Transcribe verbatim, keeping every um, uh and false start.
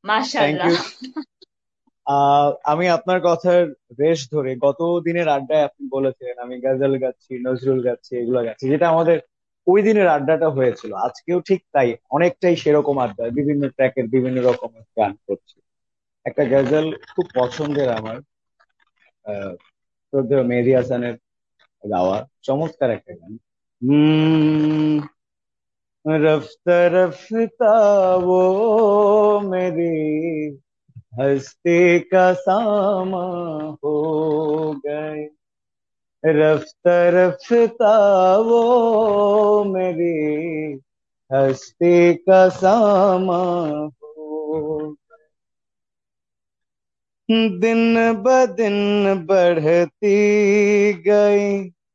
Thank you. মাশাআল্লাহ। আহ আমি আপনার কথার রেশ ধরে গত দিনের আড্ডায় আপনি বলেছিলেন আমি গজল গাচ্ছি, নজরুল গাচ্ছি, এগুলো গাচ্ছি, যেটা আমাদের ওই দিনের আড্ডাটা হয়েছিল। আজকেও ঠিক তাই, অনেকটাই সেরকম আড্ডা, বিভিন্ন ট্র্যাকের বিভিন্ন রকমের গান করছি। একটা গজল খুব পছন্দের আমার, আহ শ্রদ্ধেয় মেহেদী হাসানের গাওয়া, চমৎকার একটা গান। হম रफ्ता रफ्ता वो मेरी हस्ती का सामा हो गए। रफ्ता रफ्ता वो मेरी हस्ती का सामा हो, दिन ब दिन बढ़ती गई